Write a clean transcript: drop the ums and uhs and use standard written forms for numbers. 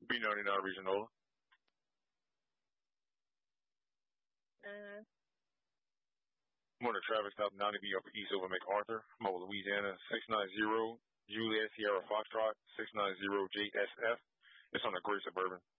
B99 Regional. Morning, traffic stop 90B up east over MacArthur, Mobile, Louisiana, 690 Juliet Sierra Foxtrot, 690 JSF. It's on the Great Suburban.